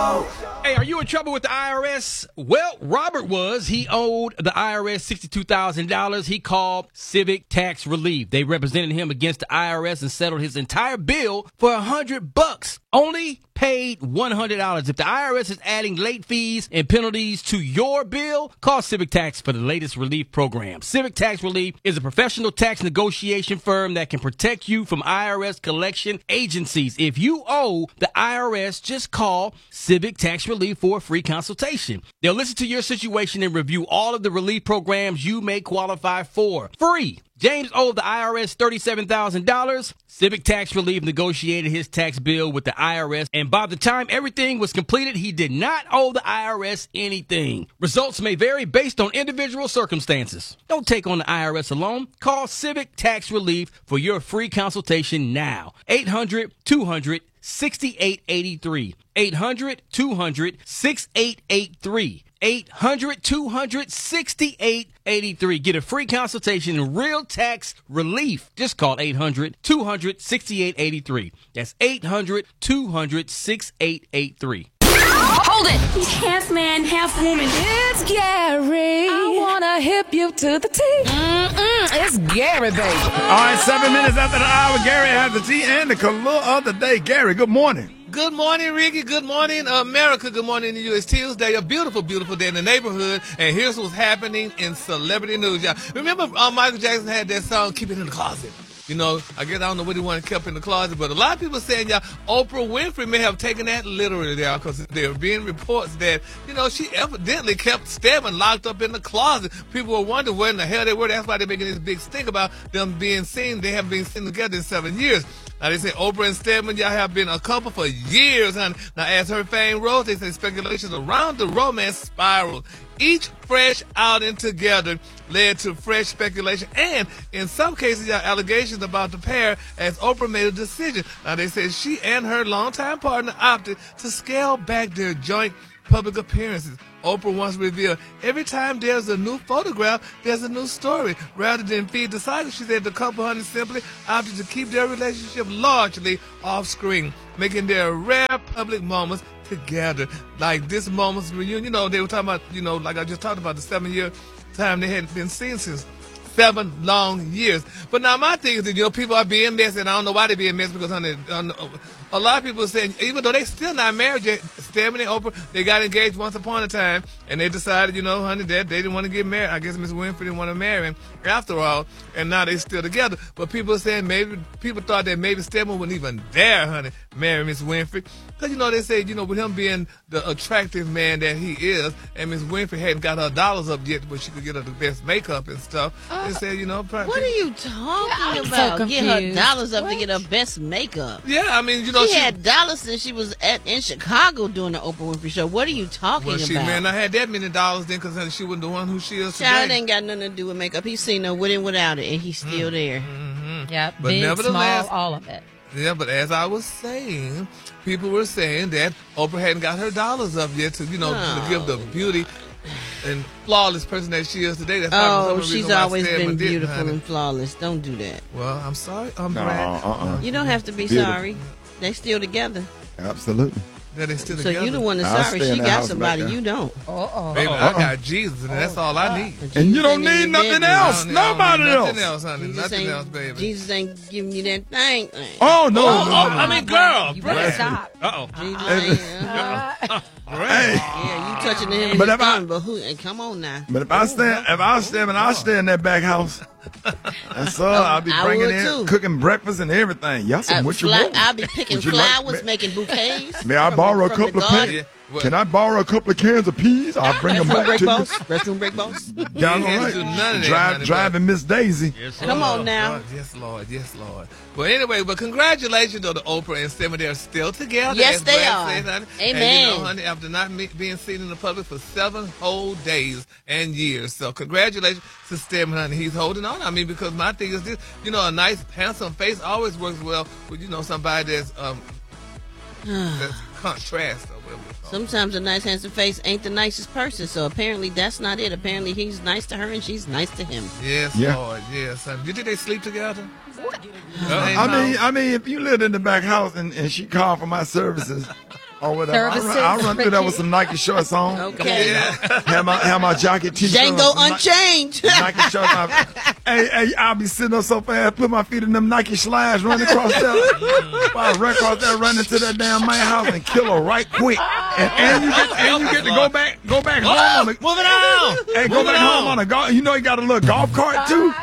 Hey, are you in trouble with the IRS? Well, Robert was. He owed the IRS $62,000. He called Civic Tax Relief. They represented him against the IRS and settled his entire bill for $100. Only paid $100. If the IRS is adding late fees and penalties to your bill, call Civic Tax for the latest relief program. Civic Tax Relief is a professional tax negotiation firm that can protect you from IRS collection agencies. If you owe the IRS, just call Civic Tax Relief for a free consultation. They'll listen to your situation and review all of the relief programs you may qualify for. Free. James owed the IRS $37,000. Civic Tax Relief negotiated his tax bill with the IRS, and by the time everything was completed, he did not owe the IRS anything. Results may vary based on individual circumstances. Don't take on the IRS alone. Call Civic Tax Relief for your free consultation now. 800-200-6883. 800-200-6883. 800-200-6883. Get a free consultation in real tax relief. Just call 800-200-6883. That's 800-200-6883. Hold it! He's half man, half woman. It's Gary. I wanna hip you to the T. It's Gary, baby. All right, 7 minutes after the hour, Gary has the tea and the color of the day. Gary, good morning. Good morning, Ricky. Good morning, America. Good morning to you. It's Tuesday, a beautiful, beautiful day in the neighborhood. And here's what's happening in celebrity news, y'all. Remember Michael Jackson had that song, Keep It in the Closet? You know, I don't know what he wanted kept in the closet, but a lot of people saying, y'all, Oprah Winfrey may have taken that literally, y'all, because there are being reports that, you know, she evidently kept Stedman locked up in the closet. People were wondering where in the hell they were. That's why they're making this big stink about them being seen. They haven't been seen together in 7 years. Now, they say Oprah and Stedman, y'all have been a couple for years, honey. Now, as her fame rose, they say speculations around the romance spiraled. Each fresh outing together led to fresh speculation and, in some cases, y'all, allegations about the pair as Oprah made a decision. Now, they say she and her longtime partner opted to scale back their joint public appearances. Oprah once revealed, every time there's a new photograph, there's a new story. Rather than feed the cycle, she said the couple, honey, simply opted to keep their relationship largely off screen, making their rare public moments together. Like this moment's reunion, you know, they were talking about, you know, like I just talked about the 7-year time they hadn't been seen since 7 long years. But now my thing is that, you know, people are being messy, and I don't know why they're being messy, because, honey, a lot of people are saying, even though they still not married yet, Stedman and Oprah, they got engaged once upon a time, and they decided, you know, honey, that they didn't want to get married. I guess Miss Winfrey didn't want to marry him after all, and now they still together. But people are saying people thought that maybe Stedman wouldn't even dare, honey, marry Miss Winfrey. Because, you know, they say, you know, with him being the attractive man that he is, and Miss Winfrey hadn't got her dollars up yet where she could get her the best makeup and stuff, they said, you know, what are you talking about? So get her dollars up to get her best makeup. Yeah, I mean, you know, she had dollars since she was in Chicago doing the Oprah Winfrey Show. What are you talking about? She may not have that many dollars then, because she wasn't the one who she is today. Child ain't got nothing to do with makeup. He's seen her with and without it, and he's still there. Yeah, but big, nevertheless, small, all of it. Yeah, but as I was saying, people were saying that Oprah hadn't got her dollars up yet to, you know, to give the beauty and flawless person that she is today. That's she's always been beautiful and flawless. Don't do that. Well, I'm sorry. You don't have to be sorry. They still together. Absolutely. Yeah, they still so together. you the one that's sorry. She got somebody you don't. Baby, I got Jesus, and that's all I need. And you don't need nothing else. Nobody else. Nothing else, honey. Nothing else, baby. Jesus ain't giving you that thing. Oh, no. I mean, girl. You better stop. Jesus ain't. Yeah, you touching him. But who? Come on now. But if I stand and I stay in that back house. That's all. I'll be bringing in, cooking breakfast and everything. Y'all some what you want. I'll be picking flowers, making bouquets. May I borrow a couple of cans? Can I borrow a couple of cans of peas? I'll bring them back to you. Restroom break, boss. Down right. Driving Miss Daisy. Yes, come on now. Lord, yes, Lord. Yes, Lord. Well, anyway, but congratulations to Oprah and Stedman. They're still together. Yes, they are. Says, Amen. And, you know, honey, after not being seen in the public for 7 whole days and years. So congratulations to Stedman, honey. He's holding on. I mean, because my thing is this, you know, a nice, handsome face always works well with, you know, somebody that's contrast or whatever. Sometimes a nice, handsome face ain't the nicest person, so apparently that's not it. Apparently he's nice to her and she's nice to him. Yes, Lord, yes. You think they sleep together? I mean, if you lived in the back house and she called for my services, or whatever. I'll run through that with some Nike shorts on. Okay. Have my jacket, t-shirt. Django Unchained. Nike shorts. Hey, I'll be sitting up so fast, put my feet in them Nike slides, running across that. I'll run across that, run into that damn man house and kill her right quick. And you get to go back home on the. Moving on. Hey, go back home on a golf. You know you got a little golf cart too.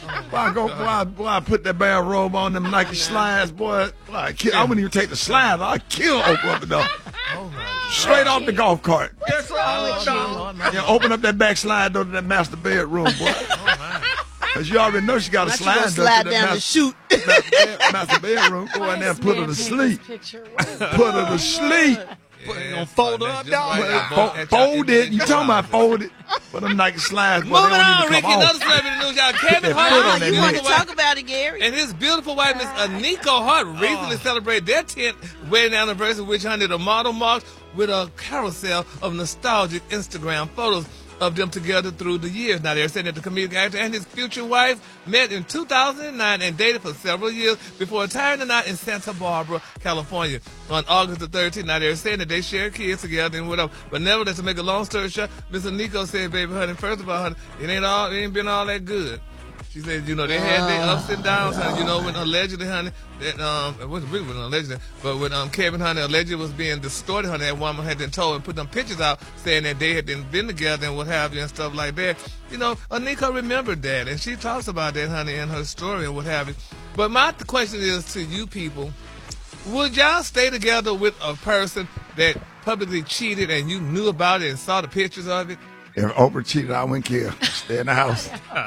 Boy, I put that bad robe on them Nike slides, boy. I wouldn't even take the slides. I kill open up the door. Straight off the golf cart. That's all. Yeah, open up that back slide door to that master bedroom, boy. Cause you already know she got a slide door to down the chute. master bedroom. Go in there and put her to sleep. Put her to sleep. Gonna fold her up, dog. Fold it. You talking about fold it? But them Nike slides, boy, Moving on, Ricky. come Another off. celebrity news, y'all. Kevin Put that Hart. foot You want to talk about it, Gary? And his beautiful wife, Miss Aniko Hart, recently celebrated their 10th wedding anniversary, which hunted a model marks with a carousel of nostalgic Instagram photos of them together through the years. Now, they're saying that the comedic actor and his future wife met in 2009 and dated for several years before tying the knot in Santa Barbara, California on August the 13th. Now, they're saying that they share kids together and whatever. But nevertheless, to make a long story short, Miss Aniko said, baby, honey, first of all, honey, it ain't been all that good. She said, you know, they had their ups and downs, honey. You know, when allegedly, honey, that it wasn't really allegedly, but when Kevin, honey, allegedly was being distorted, honey, that woman had been told and put them pictures out saying that they had been together and what have you and stuff like that. You know, Aniko remembered that, and she talks about that, honey, in her story and what have you. But my question is to you people, would y'all stay together with a person that publicly cheated and you knew about it and saw the pictures of it? If Oprah cheated, I wouldn't care. Stay in the house.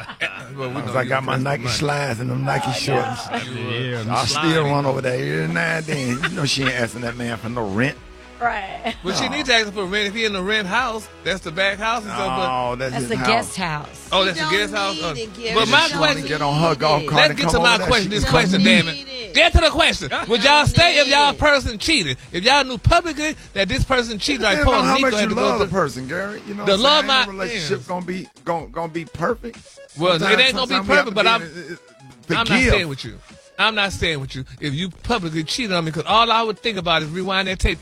I got my Nike slides and them Nike shorts. I'll still run over there every now and then. You know she ain't asking that man for no rent. Right. Well, she needs to ask him for rent. If he in the rent house, that's the back house and stuff. Oh, that's That's his the house. guest house. Oh, that's the You guest don't house. need it, Gary. But my You don't question, need Get on her golf it. cart let's and get come to my over there. question. She This can question, come damn need it. it. Get to the question. Would y'all don't stay if need y'all it. person cheated? If y'all knew publicly that this person cheated, like Depends poor on how Nico much had you to love go the to. person, Gary. You know, The what love I'm saying? my- Ain't no relationship gonna be perfect. Well, it ain't gonna be Sometimes we have perfect, to but be- I'm not forgive. staying with you. I'm not staying with you if you publicly cheated on me, because all I would think about is rewind that tape